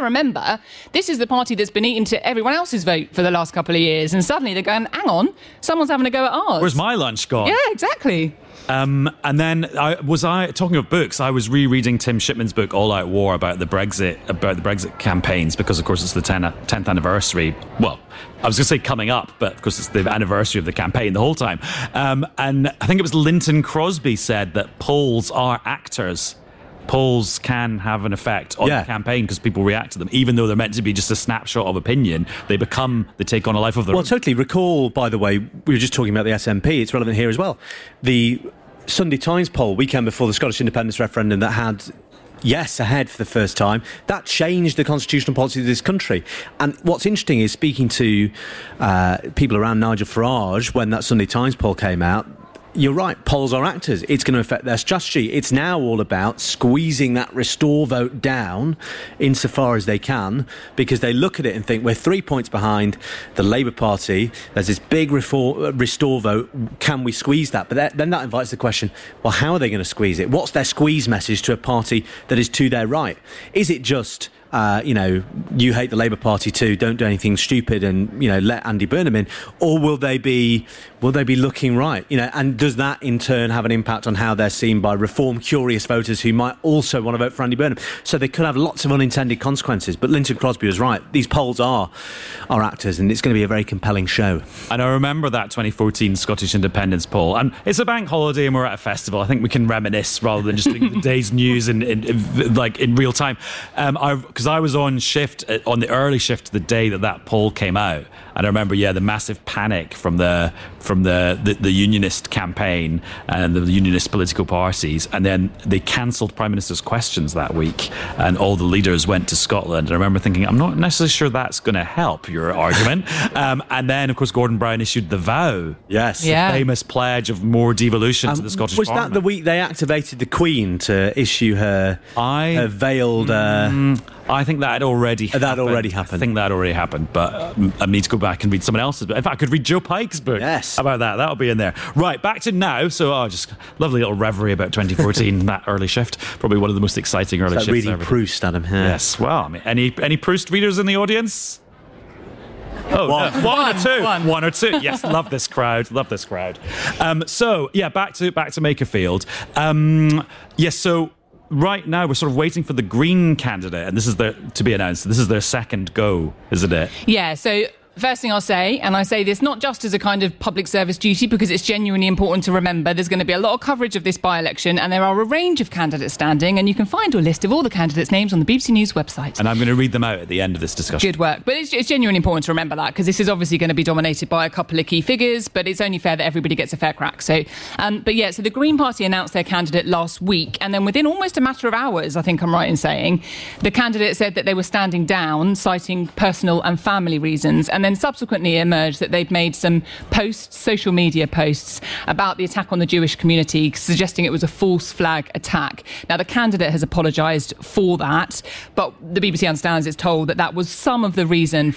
to remember, this is the party that's been eating to everyone else's vote for the last couple of years. And suddenly they're going, hang on, someone's having a go at ours. Where's my lunch gone? Yeah, exactly. And then talking of books, I was rereading Tim Shipman's book All Out War about the Brexit campaigns, because of course it's the 10th anniversary. Well, I was going to say coming up, but of course it's the anniversary of the campaign the whole time. And I think it was Linton Crosby said that polls are actors. Polls can have an effect on the campaign because people react to them, even though they're meant to be just a snapshot of opinion. They take on a life of their own. Well, totally. Recall, by the way, we were just talking about the SNP. It's relevant here as well. The Sunday Times poll weekend before the Scottish independence referendum that had yes ahead for the first time, that changed the constitutional policy of this country. And what's interesting is speaking to people around Nigel Farage when that Sunday Times poll came out. You're right, polls are actors. It's going to affect their strategy. It's now all about squeezing that restore vote down insofar as they can, because they look at it and think, we're 3 points behind the Labour Party. There's this big restore vote. Can we squeeze that? But then that invites the question, well, how are they going to squeeze it? What's their squeeze message to a party that is to their right? Is it just... you hate the Labour Party too, don't do anything stupid and, let Andy Burnham in? Or will they be looking right? And does that in turn have an impact on how they're seen by reform-curious voters who might also want to vote for Andy Burnham? So they could have lots of unintended consequences. But Linton Crosby was right. These polls are actors, and it's going to be a very compelling show. And I remember that 2014 Scottish independence poll. And it's a bank holiday and we're at a festival. I think we can reminisce rather than just doing the day's news in real time. Because I was on shift, on the early shift the day that poll came out. And I remember, the massive panic from the unionist campaign and the unionist political parties. And then they cancelled Prime Minister's questions that week, and all the leaders went to Scotland. And I remember thinking, I'm not necessarily sure that's going to help your argument. And then, of course, Gordon Brown issued the vow. Yes. The famous pledge of more devolution to the Scottish Parliament. Was that the week they activated the Queen to issue her veiled... I think that had already happened. That already happened. I think that already happened, but I need to go back and read someone else's. But in fact, I could read Joe Pike's book. Yes. About that. That'll be in there. Right, back to now. So, just lovely little reverie about 2014, that early shift. Probably one of the most exciting early shifts reading ever. Proust, Adam. Yeah. Yes. Well, any Proust readers in the audience? Oh, one or two. Yes, love this crowd. Back to Makerfield. So right now we're sort of waiting for the Green candidate, and this is to be announced. This is their second go, isn't it? Yeah, so first thing I'll say, and I say this not just as a kind of public service duty, because it's genuinely important to remember, there's going to be a lot of coverage of this by-election, and there are a range of candidates standing, and you can find a list of all the candidates' names on the BBC News website. And I'm going to read them out at the end of this discussion. Good work. But it's genuinely important to remember that, because this is obviously going to be dominated by a couple of key figures, but it's only fair that everybody gets a fair crack. So the Green Party announced their candidate last week, and then within almost a matter of hours, I think I'm right in saying, the candidate said that they were standing down, citing personal and family reasons, and then subsequently emerged that they'd made some social media posts about the attack on the Jewish community, suggesting it was a false flag attack. Now, the candidate has apologised for that, but the BBC understands it's told that was some of the reason